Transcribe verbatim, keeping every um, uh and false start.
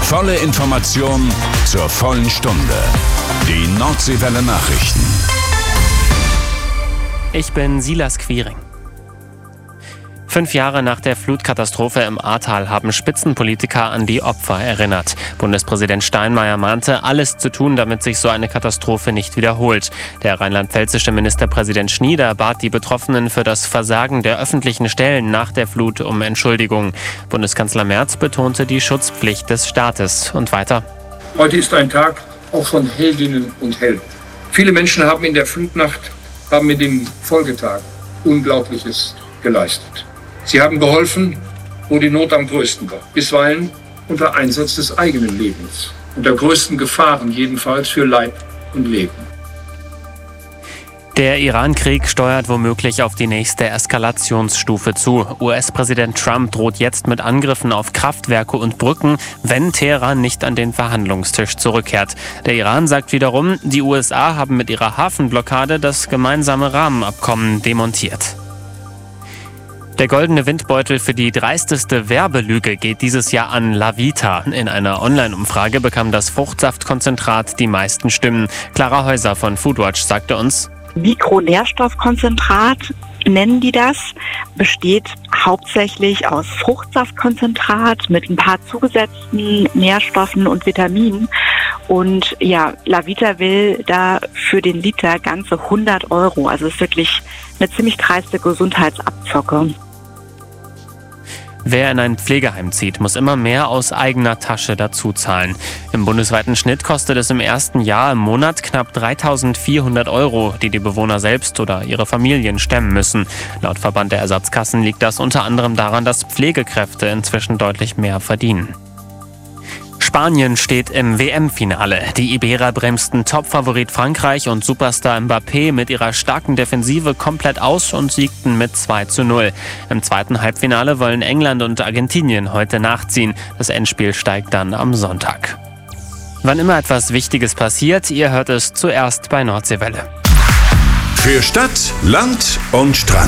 Volle Information zur vollen Stunde. Die Nordseewelle Nachrichten. Ich bin Silas Quiring. Fünf Jahre nach der Flutkatastrophe im Ahrtal haben Spitzenpolitiker an die Opfer erinnert. Bundespräsident Steinmeier mahnte, alles zu tun, damit sich so eine Katastrophe nicht wiederholt. Der rheinland-pfälzische Ministerpräsident Schnieder bat die Betroffenen für das Versagen der öffentlichen Stellen nach der Flut um Entschuldigung. Bundeskanzler Merz betonte die Schutzpflicht des Staates. Und weiter: Heute ist ein Tag auch von Heldinnen und Helden. Viele Menschen haben in der Flutnacht, haben in den Folgetagen Unglaubliches geleistet. Sie haben geholfen, wo die Not am größten war. Bisweilen unter Einsatz des eigenen Lebens. Unter größten Gefahren jedenfalls für Leib und Leben. Der Iran-Krieg steuert womöglich auf die nächste Eskalationsstufe zu. U S-Präsident Trump droht jetzt mit Angriffen auf Kraftwerke und Brücken, wenn Teheran nicht an den Verhandlungstisch zurückkehrt. Der Iran sagt wiederum, die U S A haben mit ihrer Hafenblockade das gemeinsame Rahmenabkommen demontiert. Der goldene Windbeutel für die dreisteste Werbelüge geht dieses Jahr an Lavita. In einer Online-Umfrage bekam das Fruchtsaftkonzentrat die meisten Stimmen. Clara Häuser von Foodwatch sagte uns: Mikronährstoffkonzentrat nennen die das, besteht hauptsächlich aus Fruchtsaftkonzentrat mit ein paar zugesetzten Nährstoffen und Vitaminen. Und ja, Lavita will da für den Liter ganze hundert Euro. Also es ist wirklich eine ziemlich dreiste Gesundheitsabzocke. Wer in ein Pflegeheim zieht, muss immer mehr aus eigener Tasche dazu zahlen. Im bundesweiten Schnitt kostet es im ersten Jahr im Monat knapp dreitausendvierhundert Euro, die die Bewohner selbst oder ihre Familien stemmen müssen. Laut Verband der Ersatzkassen liegt das unter anderem daran, dass Pflegekräfte inzwischen deutlich mehr verdienen. Spanien steht im W M-Finale. Die Iberer bremsten Topfavorit Frankreich und Superstar Mbappé mit ihrer starken Defensive komplett aus und siegten mit zwei zu null. Im zweiten Halbfinale wollen England und Argentinien heute nachziehen. Das Endspiel steigt dann am Sonntag. Wann immer etwas Wichtiges passiert, ihr hört es zuerst bei Nordseewelle. Für Stadt, Land und Strand.